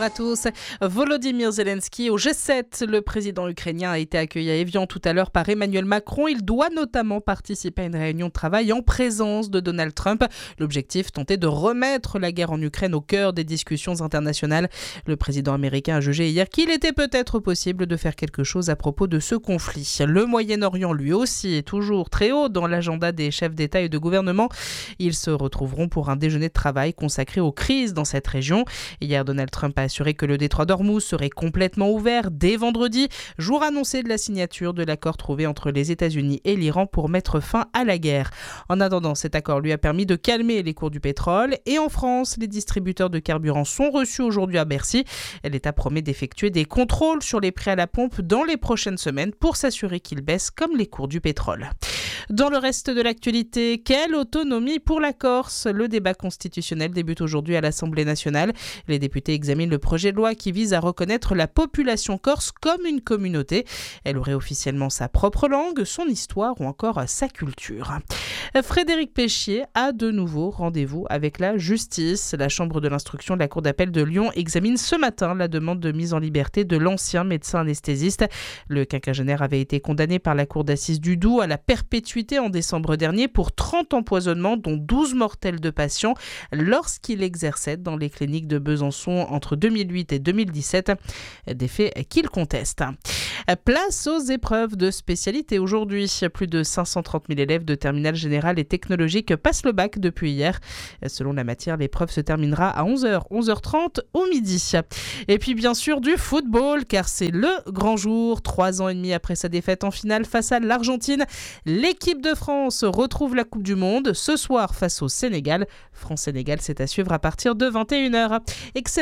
à tous. Volodymyr Zelensky au G7. Le président ukrainien a été accueilli à Évian tout à l'heure par Emmanuel Macron. Il doit notamment participer à une réunion de travail en présence de Donald Trump. L'objectif, tenter de remettre la guerre en Ukraine au cœur des discussions internationales. Le président américain a jugé hier qu'il était peut-être possible de faire quelque chose à propos de ce conflit. Le Moyen-Orient, lui aussi, est toujours très haut dans l'agenda des chefs d'État et de gouvernement. Ils se retrouveront pour un déjeuner de travail consacré aux crises dans cette région. Hier, Donald Trump a assuré que le détroit d'Ormuz serait complètement ouvert dès vendredi, jour annoncé de la signature de l'accord trouvé entre les États-Unis et l'Iran pour mettre fin à la guerre. En attendant, cet accord lui a permis de calmer les cours du pétrole. Et en France, les distributeurs de carburant sont reçus aujourd'hui à Bercy. L'État promet d'effectuer des contrôles sur les prix à la pompe dans les prochaines semaines pour s'assurer qu'ils baissent comme les cours du pétrole. Dans le reste de l'actualité, quelle autonomie pour la Corse ? Le débat constitutionnel débute aujourd'hui à l'Assemblée nationale. Les députés examinent le projet de loi qui vise à reconnaître la population corse comme une communauté. Elle aurait officiellement sa propre langue, son histoire ou encore sa culture. Frédéric Péchier a de nouveau rendez-vous avec la justice. La chambre de l'instruction de la Cour d'appel de Lyon examine ce matin la demande de mise en liberté de l'ancien médecin anesthésiste. Le quinquagénaire avait été condamné par la Cour d'assises du Doubs à la perpétuité en décembre dernier pour 30 empoisonnements, dont 12 mortels de patients, lorsqu'il exerçait dans les cliniques de Besançon entre 2008 et 2017. Des faits qu'il conteste. Place aux épreuves de spécialité aujourd'hui. Plus de 530 000 élèves de terminale générale et technologique passent le bac depuis hier. Selon la matière, l'épreuve se terminera à 11h, 11h30 ou midi. Et puis bien sûr du football, car c'est le grand jour. 3 ans et demi après sa défaite en finale face à l'Argentine, l'équipe de France retrouve la Coupe du Monde ce soir face au Sénégal. France-Sénégal, c'est à suivre à partir de 21h. Excellent.